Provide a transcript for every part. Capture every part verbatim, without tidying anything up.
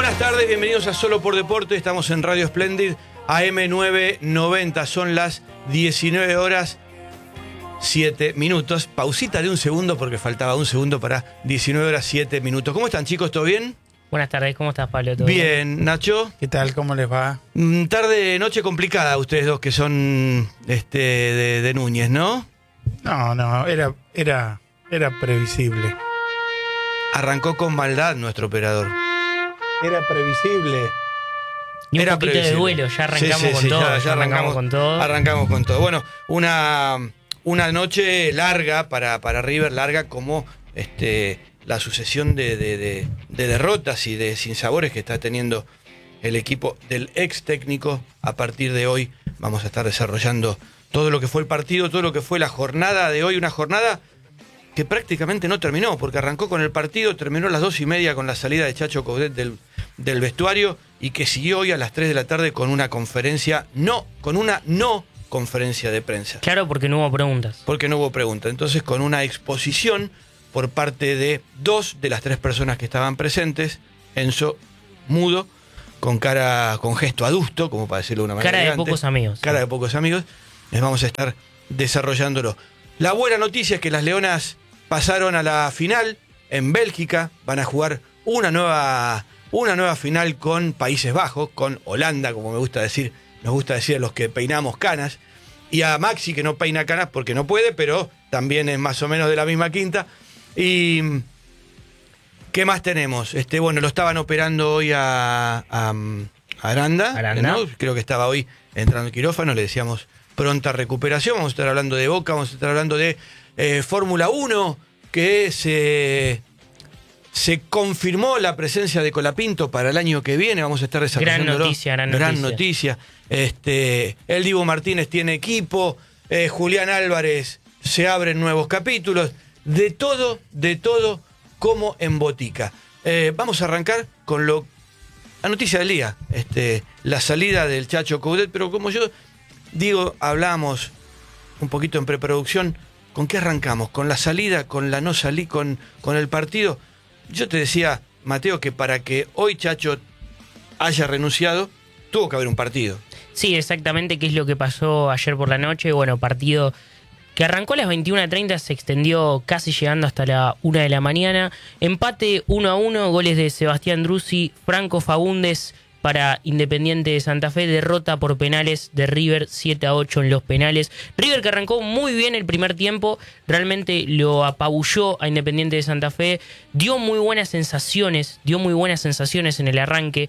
buenas tardes, bienvenidos a Solo por Deporte. Estamos en Radio Splendid, A M nueve noventa. Son las diecinueve horas siete minutos. Pausita de un segundo porque faltaba un segundo para diecinueve horas siete minutos. ¿Cómo están, chicos? ¿Todo bien? Buenas tardes, ¿cómo estás, Pablo? ¿Todo bien? bien, Nacho. ¿Qué tal? ¿Cómo les va? Tarde, noche complicada, ustedes dos que son este de, de Núñez, ¿no? No, no, era, era, era previsible. Arrancó con maldad nuestro operador. Era previsible. Y un Era poquito previsible. de duelo, ya arrancamos Sí, sí, con sí, todo. ya, Ya, ya arrancamos, arrancamos con todo. Arrancamos con todo. Bueno, una, una noche larga para, para River, larga como este la sucesión de, de, de, de derrotas y de sinsabores que está teniendo el equipo del ex técnico. A partir de hoy vamos a estar desarrollando todo lo que fue el partido, todo lo que fue la jornada de hoy, una jornada que prácticamente no terminó, porque arrancó con el partido, terminó a las dos y media con la salida de Chacho Coudet del, del vestuario, y que siguió hoy a las tres de la tarde con una conferencia, no, con una no conferencia de prensa. Claro, porque no hubo preguntas. Porque no hubo pregunta. Entonces, con una exposición por parte de dos de las tres personas que estaban presentes, Enzo mudo, con cara, con gesto adusto, como para decirlo de una manera Cara elegante, de pocos amigos. Cara de pocos amigos, les vamos a estar desarrollándolo. La buena noticia es que las Leonas pasaron a la final en Bélgica, van a jugar una nueva, una nueva final con Países Bajos, con Holanda, como me gusta decir, nos gusta decir a los que peinamos canas, y a Maxi, que no peina canas porque no puede, pero también es más o menos de la misma quinta. Y ¿qué más tenemos? Este, bueno, lo estaban operando hoy a, a, a Aranda, Aranda. ¿no? Creo que estaba hoy entrando en quirófano, le decíamos pronta recuperación. Vamos a estar hablando de Boca, vamos a estar hablando de eh, Fórmula uno, que se, se confirmó la presencia de Colapinto para el año que viene. Vamos a estar desarrollando. Gran noticia, gran noticia. Gran noticia. Este, el Divo Martínez tiene equipo, eh, Julián Álvarez, se abren nuevos capítulos. De todo, de todo, como en botica. Eh, vamos a arrancar con lo, la noticia del día, este, la salida del Chacho Coudet, pero como yo digo, hablamos un poquito en preproducción, ¿con qué arrancamos? ¿Con la salida? ¿Con la no salida? ¿Con, con el partido? Yo te decía, Mateo, que para que hoy Chacho haya renunciado, tuvo que haber un partido. Sí, exactamente, qué es lo que pasó ayer por la noche. Bueno, partido que arrancó a las veintiuna treinta, se extendió casi llegando hasta la una de la mañana. Empate uno a uno, goles de Sebastián Drussi, Franco Fagundes para Independiente de Santa Fe, derrota por penales de River siete a ocho en los penales. River, que arrancó muy bien el primer tiempo, realmente lo apabulló a Independiente de Santa Fe, dio muy buenas sensaciones, dio muy buenas sensaciones en el arranque.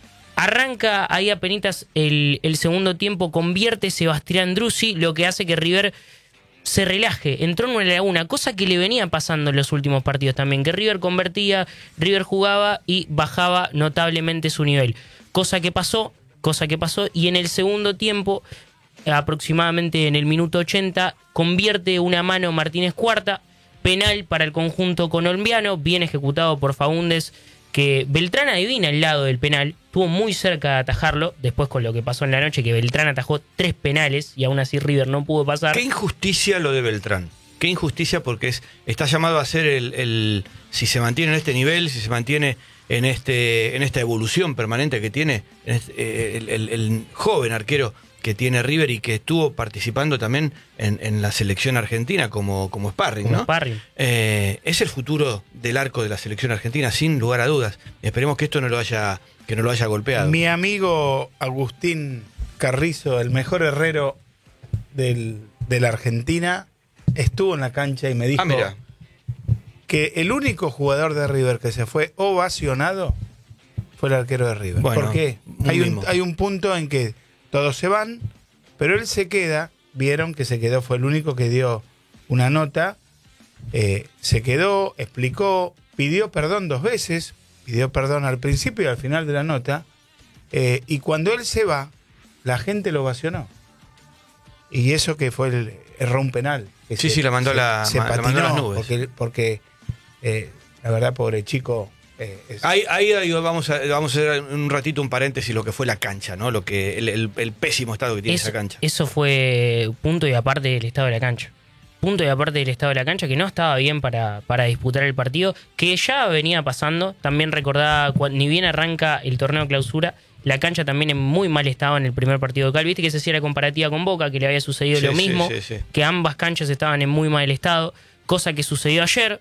Arranca ahí apenitas el, el segundo tiempo, convierte Sebastián Drussi, lo que hace que River se relaje, entró en una laguna, cosa que le venía pasando en los últimos partidos también, que River convertía, River jugaba y bajaba notablemente su nivel. Cosa que pasó, cosa que pasó, y en el segundo tiempo, aproximadamente en el minuto ochenta, convierte una mano Martínez Cuarta, penal para el conjunto colombiano, bien ejecutado por Fagundes, que Beltrán adivina el lado del penal, estuvo muy cerca de atajarlo, después con lo que pasó en la noche, que Beltrán atajó tres penales y aún así River no pudo pasar. Qué injusticia lo de Beltrán, qué injusticia, porque es, está llamado a ser el, el, si se mantiene en este nivel, si se mantiene en este en esta evolución permanente que tiene este, el, el, el joven arquero que tiene River y que estuvo participando también en, en la selección argentina como, como sparring, Como ¿no? sparring. Eh, es el futuro del arco de la selección argentina, sin lugar a dudas. Esperemos que esto no lo haya, que no lo haya golpeado. Mi amigo Agustín Carrizo, el mejor herrero del, de la Argentina, estuvo en la cancha y me dijo Ah, mira. que el único jugador de River que se fue ovacionado fue el arquero de River. Bueno, ¿por qué? un Hay un, mimo. hay un punto en que todos se van, pero él se queda. Vieron que se quedó, fue el único que dio una nota. Eh, se quedó, explicó, pidió perdón dos veces, pidió perdón al principio y al final de la nota. Eh, y cuando él se va, la gente lo ovacionó. Y eso que fue el erró un penal. Que Sí, se, sí, la mandó se, la- se la mandó patinó, a las nubes. Porque, porque eh, la verdad, pobre chico. Eh, es- Ahí, ahí, ahí vamos, a, vamos a hacer un ratito un paréntesis lo que fue la cancha, ¿no? Lo que el, el, el pésimo estado que tiene Eso, esa cancha. eso fue punto y aparte del estado de la cancha. punto y aparte del estado de la cancha, que no estaba bien para, para disputar el partido, que ya venía pasando. También recordaba, cuando, ni bien arranca el torneo clausura, la cancha también en muy mal estado en el primer partido local. Viste que se hacía la comparativa con Boca, que le había sucedido Sí, lo sí, mismo, sí, sí. que ambas canchas estaban en muy mal estado, cosa que sucedió ayer,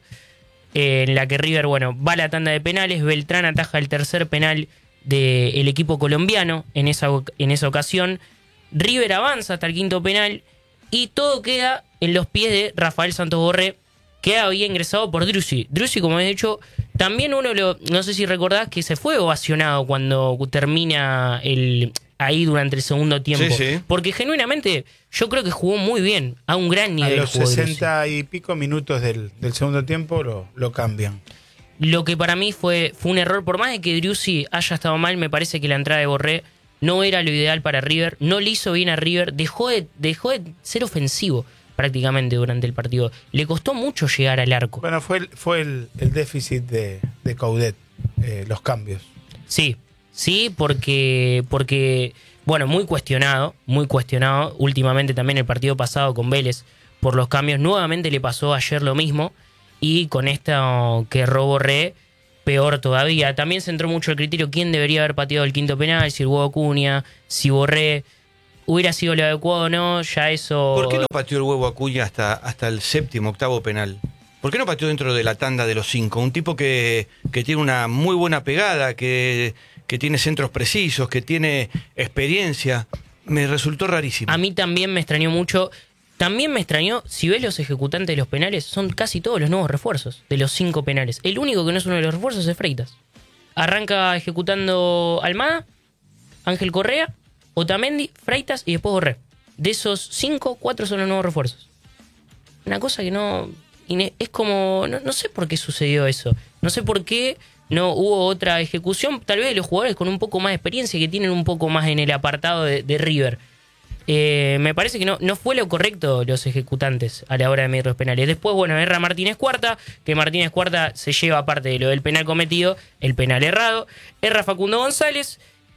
eh, en la que River, bueno, va a la tanda de penales, Beltrán ataja el tercer penal del equipo colombiano en esa, en esa ocasión, River avanza hasta el quinto penal y todo queda en los pies de Rafael Santos Borré, que había ingresado por Driussi. Driussi, como he dicho, también uno lo, no sé si recordás que se fue ovacionado cuando termina el ahí durante el segundo tiempo. Sí, sí. Porque genuinamente yo creo que jugó muy bien, a un gran A nivel. los jugó Driussi. sesenta y pico minutos del, del segundo tiempo lo, lo cambian. Lo que para mí fue, fue un error, por más de que Driussi haya estado mal, me parece que la entrada de Borré no era lo ideal para River, no le hizo bien a River, dejó de, dejó de ser ofensivo prácticamente durante el partido. Le costó mucho llegar al arco. Bueno, fue el, fue el, el déficit de, de Coudet, eh, los cambios. Sí, sí, porque, porque, bueno, muy cuestionado, muy cuestionado. Últimamente también el partido pasado con Vélez por los cambios, nuevamente le pasó ayer lo mismo. Y con esto que erró Borré, peor todavía. También se entró mucho el criterio quién debería haber pateado el quinto penal, si el Huevo Acuña, si Borré hubiera sido lo adecuado o no, ya eso... ¿Por qué no pateó el Huevo Acuña hasta, hasta el séptimo, octavo penal? ¿Por qué no pateó dentro de la tanda de los cinco? Un tipo que, que tiene una muy buena pegada, que, que tiene centros precisos, que tiene experiencia. Me resultó rarísimo. A mí también me extrañó mucho. También me extrañó, si ves los ejecutantes de los penales, son casi todos los nuevos refuerzos de los cinco penales. El único que no es uno de los refuerzos es Freitas. Arranca ejecutando Almada, Ángel Correa, Otamendi, Freitas y después Borré. De esos cinco, cuatro son los nuevos refuerzos. Una cosa que no... Es como... No, no sé por qué sucedió eso. No sé por qué no hubo otra ejecución. Tal vez de los jugadores con un poco más de experiencia, que tienen un poco más en el apartado de, de River. Eh, me parece que no, no fue lo correcto los ejecutantes a la hora de medir los penales. Después, bueno, erra Martínez Cuarta, que Martínez Cuarta se lleva, aparte de lo del penal cometido, el penal errado. Erra Facundo González.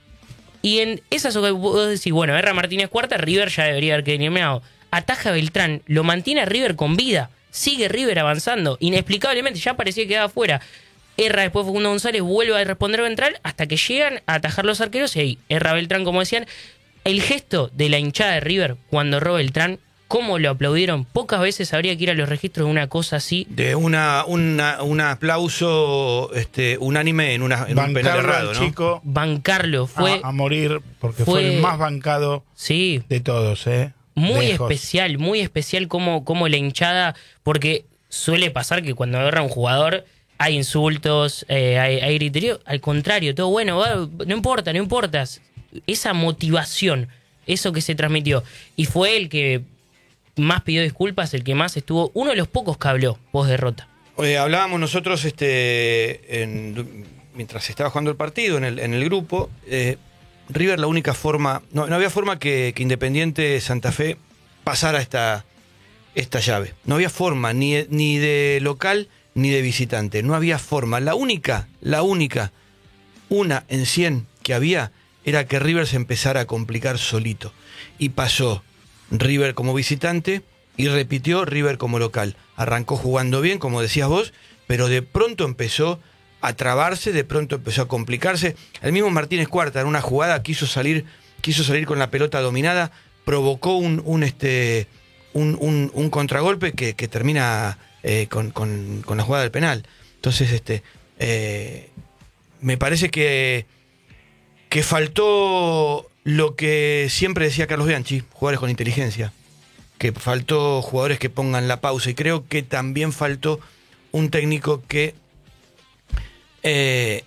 Y en esas que vos decís, bueno, erra Martínez Cuarta, River ya debería haber quedado eliminado. Ataja Beltrán, lo mantiene a River con vida. Sigue River avanzando. Inexplicablemente, ya parecía que quedaba afuera. Erra después Facundo González, vuelve a responder Beltrán hasta que llegan a atajar los arqueros. Y ahí, erra Beltrán, como decían. El gesto de la hinchada de River cuando erró Beltrán, cómo lo aplaudieron. Pocas veces habría que ir a los registros de una cosa así. De una, una un aplauso este, unánime en, una, en un penal errado, ¿no? Chico Bancarlo fue... a, a morir porque fue, fue el más bancado sí, de todos, ¿eh? Muy Lejos. especial, muy especial como, como la hinchada, porque suele pasar que cuando agarra un jugador hay insultos, eh, hay, hay griterío. Al contrario, todo bueno, va, no importa, no importa. Esa motivación, eso que se transmitió. Y fue el que más pidió disculpas, el que más estuvo, uno de los pocos que habló post derrota. Eh, hablábamos nosotros este, en, mientras estaba jugando el partido en el, en el grupo. Eh, River, la única forma, no, no había forma que, que Independiente Santa Fe pasara esta, esta llave. No había forma, ni, ni de local ni de visitante. No había forma. La única, la única, una en cien que había, era que River se empezara a complicar solito. Y pasó River como visitante y repitió River como local. Arrancó jugando bien, como decías vos, pero de pronto empezó a trabarse, de pronto empezó a complicarse. El mismo Martínez Cuarta en una jugada quiso salir, quiso salir con la pelota dominada, provocó un, un, este, un, un, un contragolpe que, que termina eh, con, con, con la jugada del penal. Entonces, este, eh, me parece que que faltó lo que siempre decía Carlos Bianchi, jugadores con inteligencia, que faltó jugadores que pongan la pausa, y creo que también faltó un técnico que eh,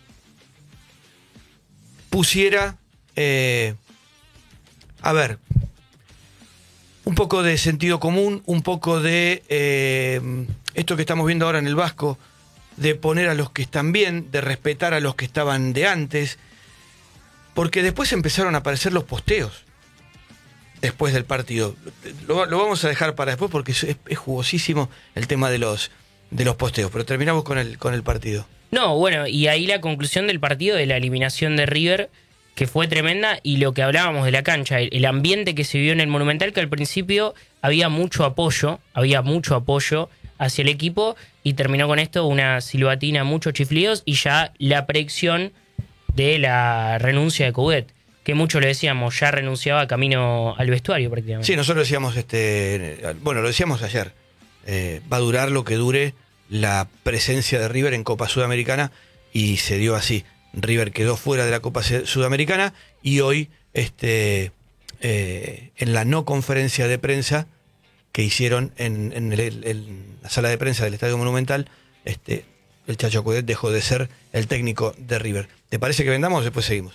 pusiera, eh, a ver, un poco de sentido común, un poco de eh, esto que estamos viendo ahora en el Vasco, de poner a los que están bien, de respetar a los que estaban de antes. Porque después empezaron a aparecer los posteos después del partido. Lo, lo vamos a dejar para después porque es, es jugosísimo el tema de los, de los posteos. Pero terminamos con el, con el partido. No, bueno, y ahí la conclusión del partido de la eliminación de River, que fue tremenda, y lo que hablábamos de la cancha, el, el ambiente que se vivió en el Monumental, que al principio había mucho apoyo, había mucho apoyo hacia el equipo, y terminó con esto una silbatina, muchos chiflidos, y ya la predicción de la renuncia de Coudet, que mucho le decíamos, ya renunciaba camino al vestuario prácticamente. Sí, nosotros decíamos, este, bueno, lo decíamos ayer, eh, va a durar lo que dure la presencia de River en Copa Sudamericana, y se dio así. River quedó fuera de la Copa Sudamericana, y hoy este, eh, en la no conferencia de prensa que hicieron en, en, el, en la sala de prensa del Estadio Monumental, este, el Chacho Coudet dejó de ser el técnico de River. ¿Te parece que vendamos? Después seguimos.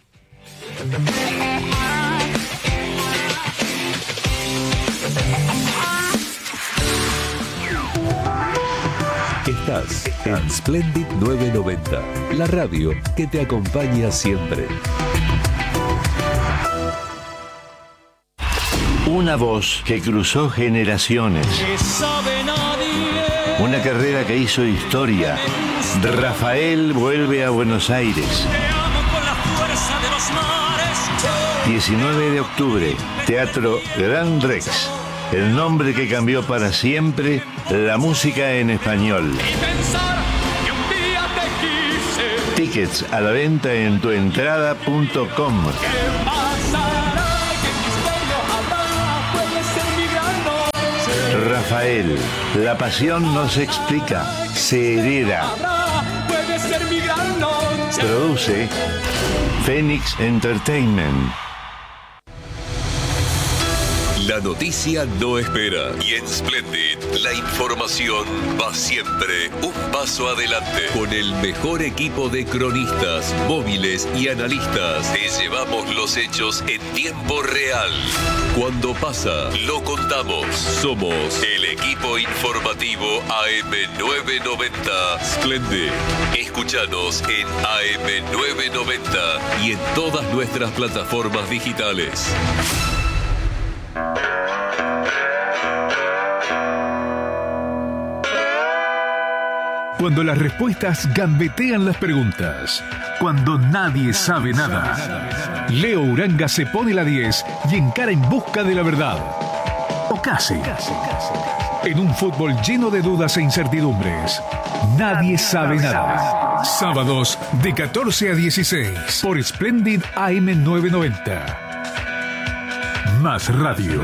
Estás en Splendid novecientos noventa, la radio que te acompaña siempre. Una voz que cruzó generaciones. Una carrera que hizo historia. Rafael vuelve a Buenos Aires. diecinueve de octubre, Teatro Gran Rex. El nombre que cambió para siempre la música en español. Tickets a la venta en tuentrada punto com. Rafael, la pasión no se explica, se hereda. Produce Phoenix Entertainment. La noticia no espera, y en Splendid la información va siempre un paso adelante. Con el mejor equipo de cronistas, móviles y analistas, te llevamos los hechos en tiempo real. Cuando pasa, lo contamos. Somos el equipo informativo A M novecientos noventa Splendid. Escúchanos en A M novecientos noventa y en todas nuestras plataformas digitales. Cuando las respuestas gambetean las preguntas. Cuando nadie sabe nada. Leo Uranga se pone la diez y encara en busca de la verdad. O casi. En un fútbol lleno de dudas e incertidumbres. Nadie sabe nada. Sábados de catorce a dieciséis por Splendid A M novecientos noventa. Más radio.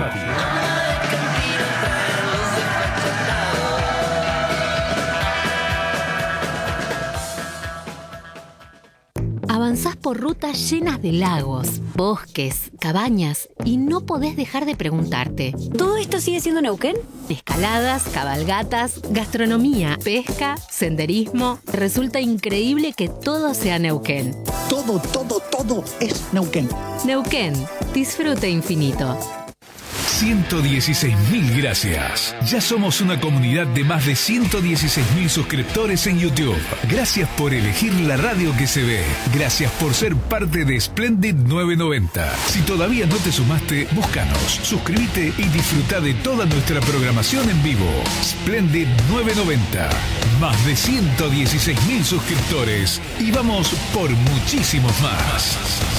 Avanzás por rutas llenas de lagos, bosques, cabañas y no podés dejar de preguntarte: ¿todo esto sigue siendo Neuquén? Escaladas, cabalgatas, gastronomía, pesca, senderismo. Resulta increíble que todo sea Neuquén. Todo, todo, todo es Neuquén. Neuquén, disfrute infinito. ciento dieciséis mil gracias. Ya somos una comunidad de más de ciento dieciséis mil suscriptores en YouTube. Gracias por elegir la radio que se ve. Gracias por ser parte de Splendid novecientos noventa. Si todavía no te sumaste, búscanos, suscríbete y disfruta de toda nuestra programación en vivo. Splendid novecientos noventa. Más de ciento dieciséis mil suscriptores. Y vamos por muchísimos más.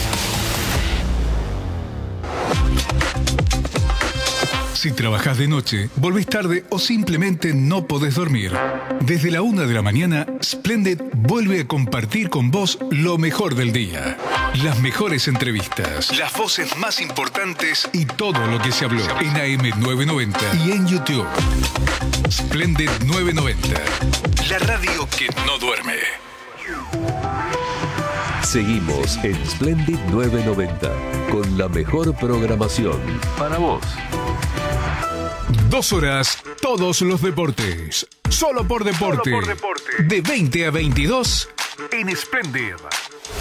Si trabajás de noche, volvés tarde o simplemente no podés dormir, desde la una de la mañana, Splendid vuelve a compartir con vos lo mejor del día. Las mejores entrevistas, las voces más importantes y todo lo que se habló en A M novecientos noventa y en YouTube. Splendid novecientos noventa, la radio que no duerme. Seguimos en Splendid novecientos noventa con la mejor programación para vos. Dos horas, todos los deportes. Solo por deporte. Solo por deporte. De veinte a veintidós en Splendid.